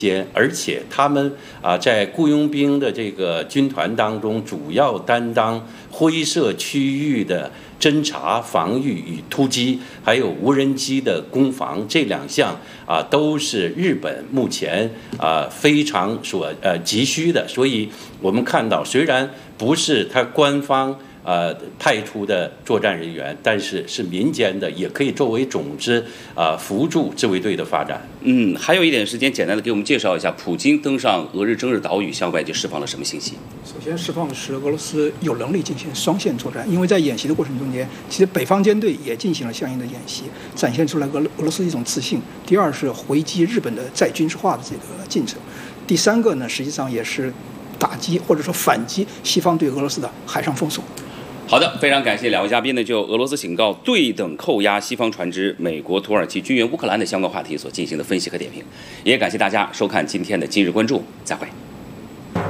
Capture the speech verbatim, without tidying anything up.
间，而且他们啊在雇佣兵的这个军团当中，主要担当灰色区域的侦察、防御与突击，还有无人机的攻防这两项啊，都是日本目前啊非常所呃急需的。所以我们看到，虽然不是他官方呃派出的作战人员，但是是民间的，也可以作为种子啊、呃、辅助自卫队的发展。 嗯，还有一点时间，简单的给我们介绍一下，普京登上俄日争日岛屿向外界释放了什么信息？ 首先释放的是俄罗斯有能力进行双线作战，因为在演习的过程中间，其实北方舰队也进行了相应的演习，展现出来俄俄罗斯一种自信。第二是回击日本的再军事化的这个进程。第三个呢，实际上也是打击或者说反击西方对俄罗斯的海上封锁。 好的，非常感谢两位嘉宾呢，就俄罗斯警告对等扣押西方船只、美国、土耳其军援乌克兰的相关话题所进行的分析和点评，也感谢大家收看今天的今日关注，再会。